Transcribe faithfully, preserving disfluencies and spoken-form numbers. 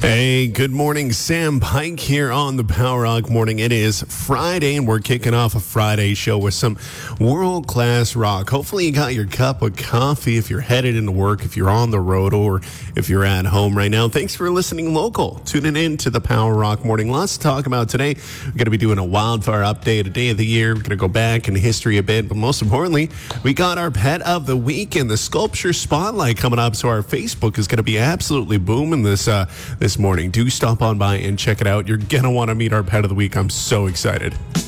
Hey, good morning. Sam Pike here on the Power Rock Morning. It is Friday, and we're kicking off a Friday show with some world-class rock. Hopefully you got your cup of coffee if you're headed into work, if you're on the road, or if you're at home right now. Thanks for listening local, tuning in to the Power Rock Morning. Lots to talk about today. We're going to be doing a wildfire update, a day of the year. We're going to go back in history a bit, but most importantly, we got our pet of the week and the sculpture spotlight coming up, so our Facebook is going to be absolutely booming this uh, this morning. Do stop on by and check it out. You're going to want to meet our pet of the week. I'm so excited.